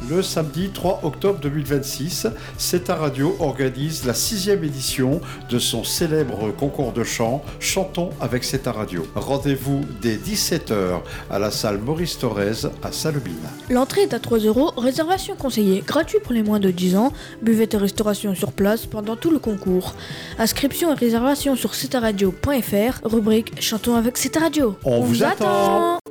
Le samedi 3 octobre 2026, C'est ta radio organise la 6e édition de son célèbre concours de chant Chantons avec C'est ta radio. Rendez-vous dès 17h à la salle Maurice Thorez à Salobine. L'entrée est à 3 €, réservation conseillée, gratuit pour les moins de 10 ans, buvette et restauration sur place pendant tout le concours. Inscription et réservation sur cetaradio.fr, rubrique Chantons avec C'est ta radio. On vous attend.